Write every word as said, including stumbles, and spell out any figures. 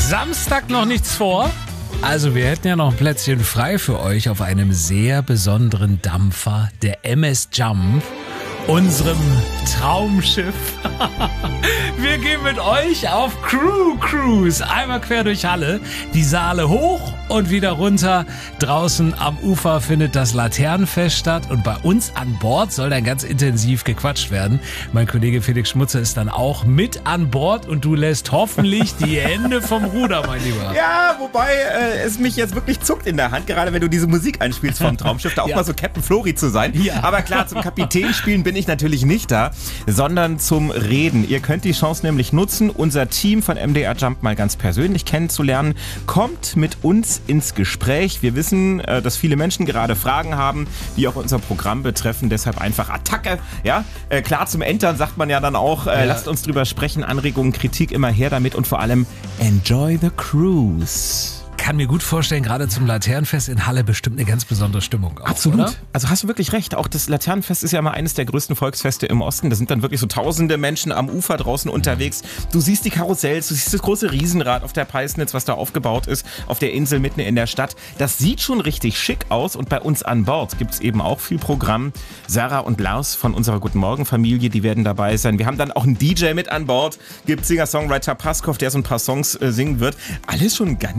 Samstag noch nichts vor? Also wir hätten ja noch ein Plätzchen frei für euch auf einem sehr besonderen Dampfer, der M S Jump, unserem Traumschiff. Wir gehen mit euch auf Crew Cruise. Einmal quer durch Halle, die Saale hoch und wieder runter. Draußen am Ufer findet das Laternenfest statt und bei uns an Bord soll dann ganz intensiv gequatscht werden. Mein Kollege Felix Schmutzer ist dann auch mit an Bord und du lässt hoffentlich die Hände vom Ruder, mein Lieber. Ja, wobei äh, es mich jetzt wirklich zuckt in der Hand, gerade wenn du diese Musik einspielst vom Traumschiff, da auch Ja. mal so Captain Flori zu sein. Ja. Aber klar, zum Kapitän spielen bin ich natürlich nicht da, sondern zum Reden. Ihr könnt die Chance nämlich nutzen, unser Team von M D R Jump mal ganz persönlich kennenzulernen. Kommt mit uns ins Gespräch. Wir wissen, äh, dass viele Menschen gerade Fragen haben, die auch unser Programm betreffen. Deshalb einfach Attacke. Ja, äh, klar zum Entern sagt man ja dann auch. Äh, Ja. Lasst uns drüber sprechen. Anregungen, Kritik immer her damit und vor allem enjoy the cruise. Kann mir gut vorstellen, gerade zum Laternenfest in Halle bestimmt eine ganz besondere Stimmung auch, Absolut. oder? Also hast du wirklich recht. Auch das Laternenfest ist ja immer eines der größten Volksfeste im Osten. Da sind dann wirklich so tausende Menschen am Ufer draußen unterwegs. Du siehst die Karussells, du siehst das große Riesenrad auf der Peisnitz, was da aufgebaut ist, auf der Insel mitten in der Stadt. Das sieht schon richtig schick aus und bei uns an Bord gibt es eben auch viel Programm. Sarah und Lars von unserer Guten Morgen Familie, die werden dabei sein. Wir haben dann auch einen D J mit an Bord. Gibt Singer-Songwriter Paskov, der so ein paar Songs äh, singen wird. Alles schon ganz